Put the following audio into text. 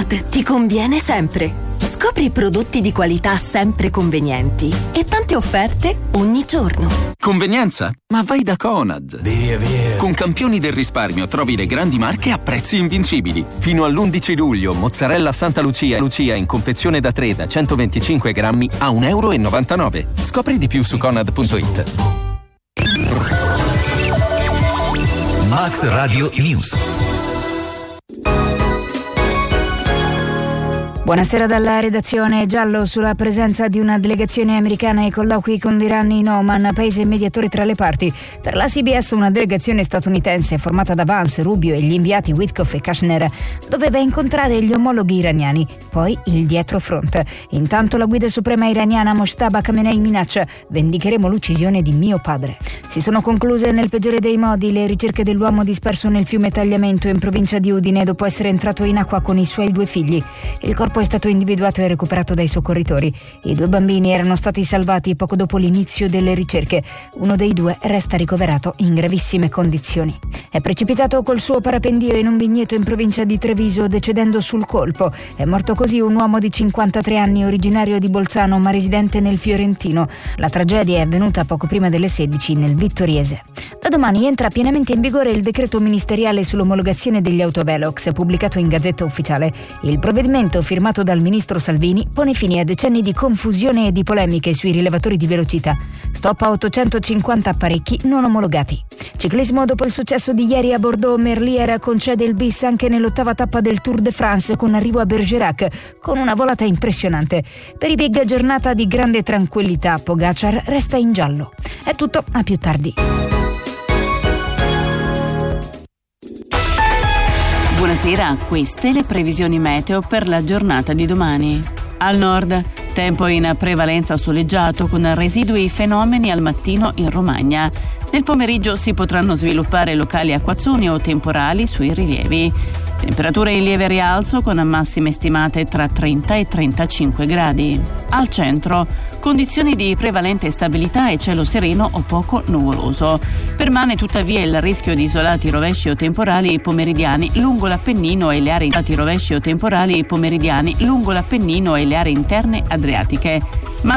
Conad ti conviene sempre. Scopri prodotti di qualità sempre convenienti e tante offerte ogni giorno. Convenienza? Ma vai da Conad. Via. Con Campioni del risparmio trovi le grandi marche a prezzi invincibili. Fino all'11 luglio, mozzarella Santa Lucia in confezione da 3 da 125 grammi a €1,99. Scopri di più su Conad.it. Max Radio News. Buonasera dalla redazione. Giallo sulla presenza di una delegazione americana ai colloqui con Irani in Oman, paese mediatore tra le parti. Per la CBS una delegazione statunitense formata da Vance, Rubio e gli inviati Witkoff e Kushner doveva incontrare gli omologhi iraniani, poi il dietrofront. Intanto la guida suprema iraniana Mojtaba Khamenei minaccia: vendicheremo l'uccisione di mio padre. Si sono concluse nel peggiore dei modi le ricerche dell'uomo disperso nel fiume Tagliamento in provincia di Udine dopo essere entrato in acqua con i suoi 2 figli. Il corpo è stato individuato e recuperato dai soccorritori. I 2 bambini erano stati salvati poco dopo l'inizio delle ricerche. Uno dei 2 resta ricoverato in gravissime condizioni. È precipitato col suo parapendio in un vigneto in provincia di Treviso, decedendo sul colpo. È morto così un uomo di 53 anni, originario di Bolzano ma residente nel Fiorentino. La tragedia è avvenuta poco prima delle 16 nel Vittoriese. Da domani entra pienamente in vigore il decreto ministeriale sull'omologazione degli autovelox, pubblicato in Gazzetta Ufficiale. Il provvedimento, firmato dal ministro Salvini, pone fine a decenni di confusione e di polemiche sui rilevatori di velocità. Stop a 850 apparecchi non omologati. Ciclismo: dopo il successo di ieri a Bordeaux, Merlier concede il bis anche nell'8ª tappa del Tour de France con arrivo a Bergerac, con una volata impressionante. Per i big, giornata di grande tranquillità. Pogacar resta in giallo. È tutto, a più tardi. Buonasera, queste le previsioni meteo per la giornata di domani. Al nord, tempo in prevalenza soleggiato con residui fenomeni al mattino in Romagna. Nel pomeriggio si potranno sviluppare locali acquazzoni o temporali sui rilievi. Temperature in lieve rialzo con massime stimate tra 30 e 35 gradi. Al centro, condizioni di prevalente stabilità e cielo sereno o poco nuvoloso. Permane tuttavia il rischio di isolati rovesci o temporali pomeridiani lungo l'Appennino e le aree interne adriatiche.